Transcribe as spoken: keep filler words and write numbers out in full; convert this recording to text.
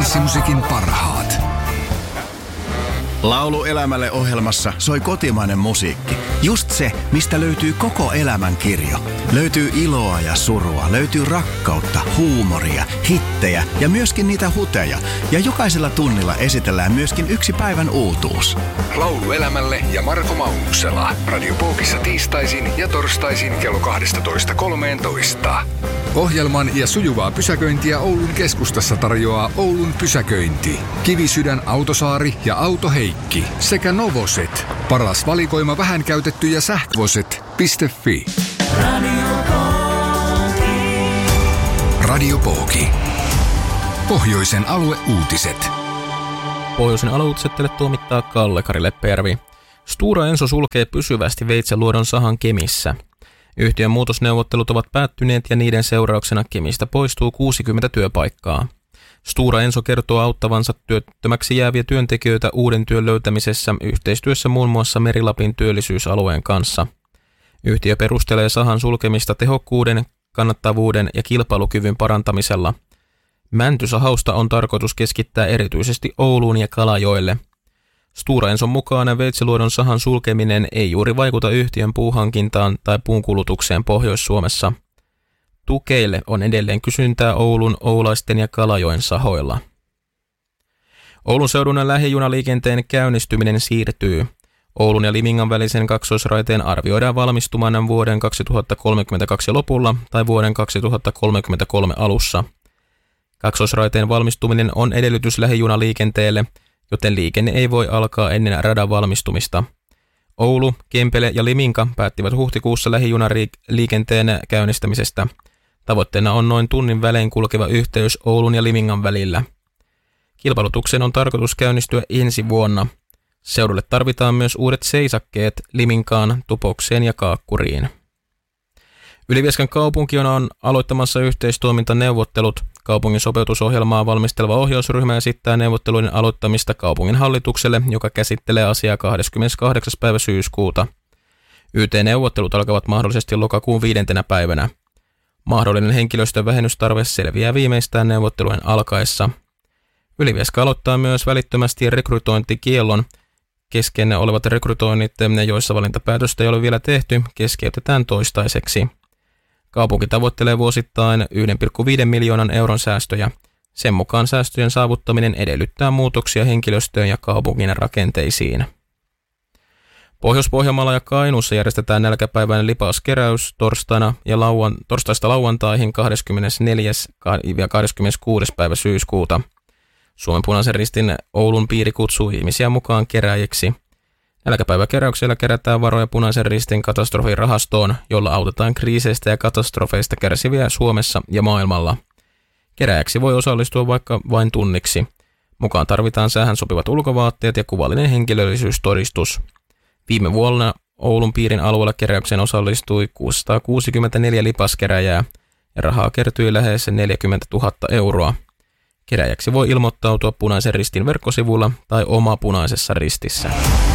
Tanssimusiikin parhaat. Laulu elämälle -ohjelmassa soi kotimainen musiikki. Just se, mistä löytyy koko elämän kirjo. Löytyy iloa ja surua, löytyy rakkautta, huumoria, hittejä ja myöskin niitä huteja. Ja jokaisella tunnilla esitellään myöskin yksi päivän uutuus. Laulu elämälle ja Marko Maunuksela. Radio Pookissa tiistaisin ja torstaisin kello kaksitoista kolmetoista. Ohjelman ja sujuvaa pysäköintiä Oulun keskustassa tarjoaa Oulun pysäköinti. Kivisydän Autosaari ja Auto Heikki sekä Novoset. Paras valikoima vähän käytettyjä sähkövoset piste fi. Radio Pooki. Pohjoisen alueuutiset. Pohjoisen alueuutiset teille tuomittaa Kalle-Kari Leppäjärvi. Stora Enso sulkee pysyvästi Veitsenluodon sahan Kemissä. Yhtiön muutosneuvottelut ovat päättyneet ja niiden seurauksena Kemistä poistuu kuusikymmentä työpaikkaa. Stora Enso kertoo auttavansa työttömäksi jääviä työntekijöitä uuden työn löytämisessä yhteistyössä muun muassa Meri-Lapin työllisyysalueen kanssa. Yhtiö perustelee sahan sulkemista tehokkuuden, kannattavuuden ja kilpailukyvyn parantamisella. Mäntysahausta on tarkoitus keskittää erityisesti Ouluun ja Kalajoelle. Stora Enson mukaan Veitsenluodon sahan sulkeminen ei juuri vaikuta yhtiön puuhankintaan tai puun kulutukseen Pohjois-Suomessa. Tukeille on edelleen kysyntää Oulun, Oulaisten ja Kalajoen sahoilla. Oulun seudun lähijunaliikenteen käynnistyminen siirtyy. Oulun ja Limingan välisen kaksoisraiteen arvioidaan valmistumaan vuoden kaksituhattakolmekymmentäkaksi lopulla tai vuoden kaksituhattakolmekymmentäkolme alussa. Kaksoisraiteen valmistuminen on edellytys lähijunaliikenteelle, joten liikenne ei voi alkaa ennen radan valmistumista. Oulu, Kempele ja Liminka päättivät huhtikuussa lähijunaliikenteen käynnistämisestä. Tavoitteena on noin tunnin välein kulkeva yhteys Oulun ja Limingan välillä. Kilpailutuksen on tarkoitus käynnistyä ensi vuonna. Seudulle tarvitaan myös uudet seisakkeet Liminkaan, Tupokseen ja Kaakkuriin. Ylivieskan kaupunki on aloittamassa yhteistoimintaneuvottelut. Kaupungin sopeutusohjelmaa valmisteleva ohjausryhmä esittää neuvotteluiden aloittamista kaupungin hallitukselle, joka käsittelee asiaa kahdeskymmeneskahdeksas päivä syyskuuta. Y T-neuvottelut alkavat mahdollisesti lokakuun viidentenä päivänä. Mahdollinen henkilöstön vähennystarve selviää viimeistään neuvottelujen alkaessa. Ylivieska aloittaa myös välittömästi rekrytointikiellon. Kesken olevat rekrytoinnit, joissa valintapäätöstä ei ole vielä tehty, keskeytetään toistaiseksi. Kaupunki tavoittelee vuosittain yksi pilkku viisi miljoonan euron säästöjä. Sen mukaan säästöjen saavuttaminen edellyttää muutoksia henkilöstöön ja kaupungin rakenteisiin. Pohjois-Pohjanmaalla ja Kainuussa järjestetään nälkäpäivän lipauskeräys torstaina ja lauan, torstaista lauantaihin kahdeskymmenesneljäs ja kahdeskymmeneskuudes päivä syyskuuta. Suomen Punaisen Ristin Oulun piiri kutsuu ihmisiä mukaan keräjiksi. Nälkäpäiväkeräyksellä kerätään varoja Punaisen Ristin katastrofirahastoon, jolla autetaan kriiseistä ja katastrofeista kärsiviä Suomessa ja maailmalla. Keräjäksi voi osallistua vaikka vain tunniksi. Mukaan tarvitaan säähän sopivat ulkovaatteet ja kuvallinen henkilöllisyystodistus. Viime vuonna Oulun piirin alueella keräykseen osallistui kuusisataakuusikymmentäneljä lipaskeräjää ja rahaa kertyi lähes neljäkymmentätuhatta euroa. Keräjäksi voi ilmoittautua Punaisen Ristin verkkosivulla tai oma Punaisessa Ristissä.